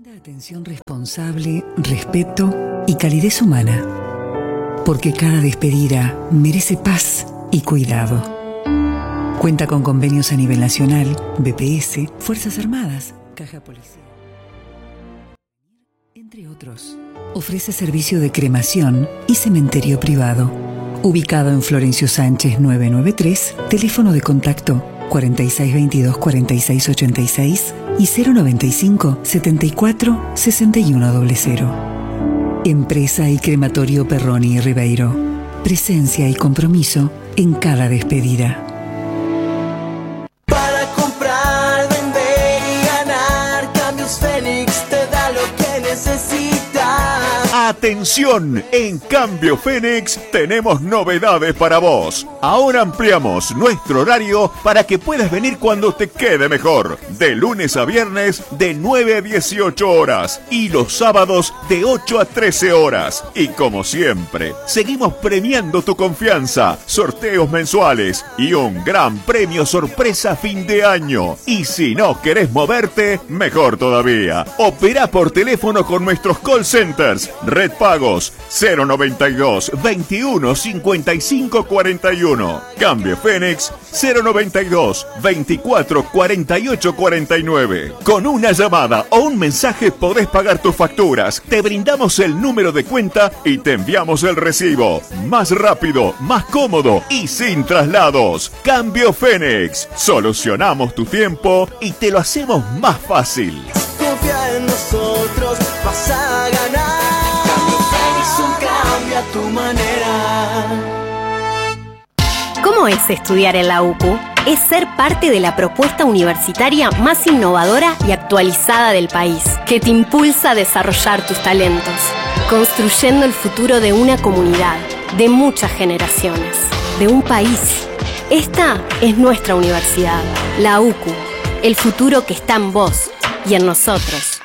Atención responsable, respeto y calidez humana. Porque cada despedida merece paz y cuidado. Cuenta con convenios a nivel nacional, BPS, Fuerzas Armadas, Caja Policial, entre otros. Ofrece servicio de cremación y cementerio privado. Ubicado en Florencio Sánchez 993, teléfono de contacto 4622-4686 y 095 74 6100. Empresa y Crematorio Perroni y Ribeiro. Presencia y compromiso en cada despedida. Para comprar, vender y ganar, Cambios Fénix te da lo que necesitas. ¡Atención! En Cambio Fénix tenemos novedades para vos. Ahora ampliamos nuestro horario para que puedas venir cuando te quede mejor. De lunes a viernes de 9 a 18 horas y los sábados de 8 a 13 horas. Y como siempre, seguimos premiando tu confianza, sorteos mensuales y un gran premio sorpresa a fin de año. Y si no querés moverte, mejor todavía. Opera por teléfono con nuestros call centers. Red Pagos 092 21 55 41. Cambio Fénix 092 24 48 49. Con una llamada o un mensaje podés pagar tus facturas. Te brindamos el número de cuenta y te enviamos el recibo. Más rápido, más cómodo y sin traslados. Cambio Fénix. Solucionamos tu tiempo y te lo hacemos más fácil. Confía en nosotros, vas a ganar. Cambio Fénix, un cambio a tu manera. ¿Cómo es estudiar en la UCU? Es ser parte de la propuesta universitaria más innovadora y actualizada del país, que te impulsa a desarrollar tus talentos, construyendo el futuro de una comunidad, de muchas generaciones, de un país. Esta es nuestra universidad, la UCU, el futuro que está en vos y en nosotros.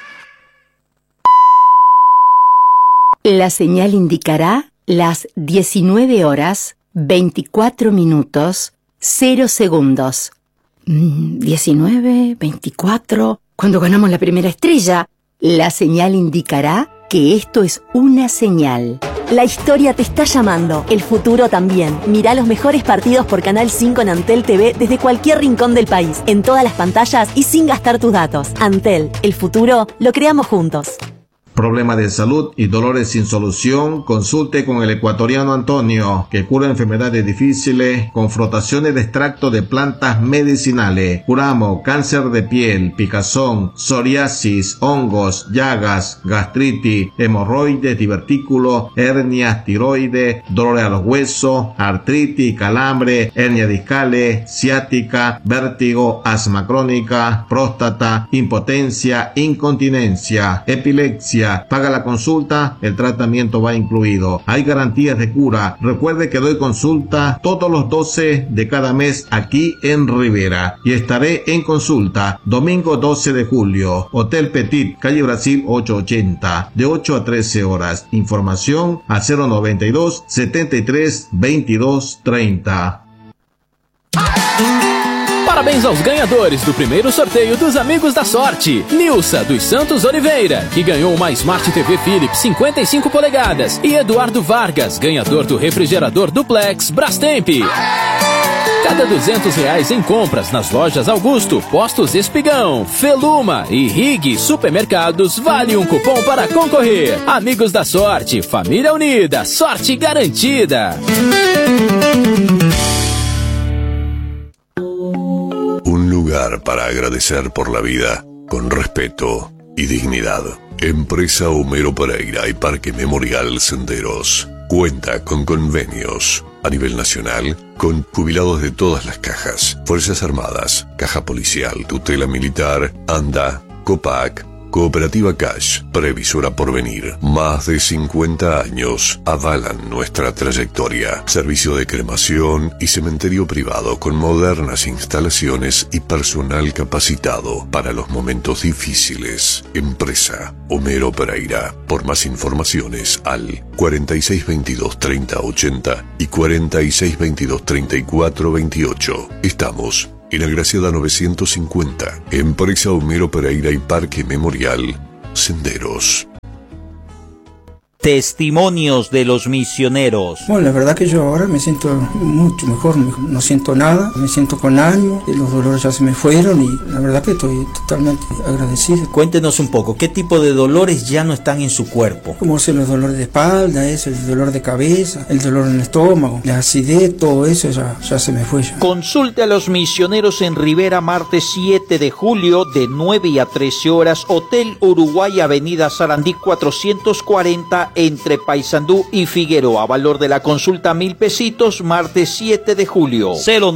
La señal indicará las 19 horas, 24 minutos, 0 segundos. 19, 24... Cuando ganamos la primera estrella, la señal indicará que esto es una señal. La historia te está llamando, el futuro también. Mirá los mejores partidos por Canal 5 en Antel TV desde cualquier rincón del país, en todas las pantallas y sin gastar tus datos. Antel, el futuro lo creamos juntos. Problema de salud y dolores sin solución, consulte con el ecuatoriano Antonio, que cura enfermedades difíciles con frotaciones de extracto de plantas medicinales. Curamos cáncer de piel, picazón, psoriasis, hongos, llagas, gastritis, hemorroides, divertículos, hernias, tiroides, dolores a los huesos, artritis, calambre, hernias discales, ciática, vértigo, asma crónica, próstata, impotencia, incontinencia, epilepsia. Paga la consulta, el tratamiento va incluido. Hay garantías de cura. Recuerde que doy consulta todos los 12 de cada mes aquí en Rivera. Y estaré en consulta domingo 12 de julio. Hotel Petit, calle Brasil 880, de 8 a 13 horas. Información a 092 73 22 30. Parabéns aos ganhadores do primeiro sorteio dos Amigos da Sorte. Nilsa dos Santos Oliveira, que ganhou uma Smart TV Philips 55 polegadas. E Eduardo Vargas, ganhador do refrigerador Duplex Brastemp. Cada R$200 em compras nas lojas Augusto, Postos Espigão, Feluma e Rig Supermercados vale um cupom para concorrer. Amigos da Sorte, família unida, sorte garantida. Un lugar para agradecer por la vida con respeto y dignidad. Empresa Homero Pereira y Parque Memorial Senderos cuenta con convenios a nivel nacional con jubilados de todas las cajas: Fuerzas Armadas, Caja Policial, Tutela Militar, ANDA, COPAC, Cooperativa Cash, Previsora Porvenir. Más de 50 años avalan nuestra trayectoria. Servicio de cremación y cementerio privado con modernas instalaciones y personal capacitado para los momentos difíciles. Empresa Homero Pereira. Por más informaciones al 4622 3080 y 4622 3428. Estamos en Agraciada 950. Empresa Homero Pereira y Parque Memorial Senderos. Testimonios de los misioneros. Bueno, la verdad que yo ahora me siento mucho mejor, no siento nada, me siento con ánimo, los dolores ya se me fueron y la verdad que estoy totalmente agradecido. Cuéntenos un poco, ¿qué tipo de dolores ya no están en su cuerpo? Como son los dolores de espalda, el dolor de cabeza, el dolor en el estómago, la acidez, todo eso ya se me fue. Ya. Consulte a los misioneros en Rivera, martes 7 de julio, de 9 a 13 horas, Hotel Uruguay, Avenida Sarandí 440, entre Paysandú y Figueroa. Valor de la consulta 1.000 pesitos, martes 7 de julio.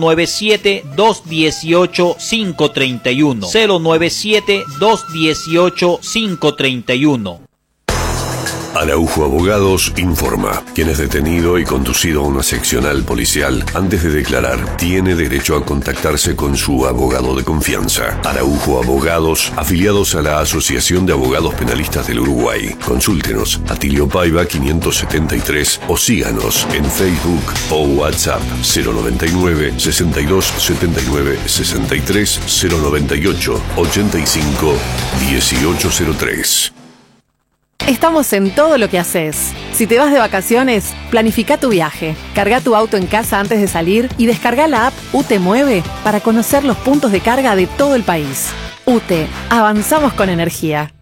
097-218-531. 097-218-531. Araujo Abogados informa. Quien es detenido y conducido a una seccional policial antes de declarar tiene derecho a contactarse con su abogado de confianza. Araujo Abogados, afiliados a la Asociación de Abogados Penalistas del Uruguay. Consúltenos a Tilio Paiva 573 o síganos en Facebook o WhatsApp 099 62 79 63 098 85 1803. Estamos en todo lo que haces. Si te vas de vacaciones, planifica tu viaje. Carga tu auto en casa antes de salir y descarga la app UTE Mueve para conocer los puntos de carga de todo el país. UTE, avanzamos con energía.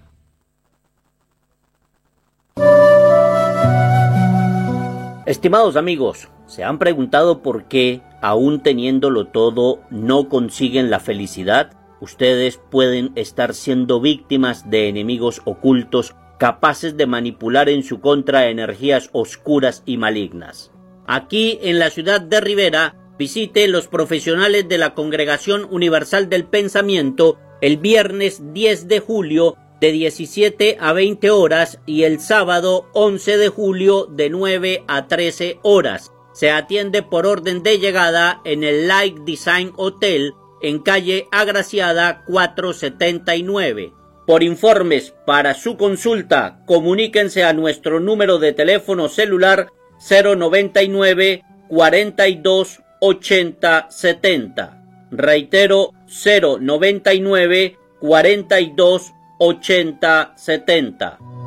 Estimados amigos, ¿se han preguntado por qué, aún teniéndolo todo, no consiguen la felicidad? Ustedes pueden estar siendo víctimas de enemigos ocultos capaces de manipular en su contra energías oscuras y malignas. Aquí en la ciudad de Rivera, visite los profesionales de la Congregación Universal del Pensamiento el viernes 10 de julio de 17 a 20 horas y el sábado 11 de julio de 9 a 13 horas. Se atiende por orden de llegada en el Light Design Hotel en calle Agraciada 479. Por informes para su consulta, comuníquense a nuestro número de teléfono celular 099 42 80 70. Reitero, 099 42 80 70.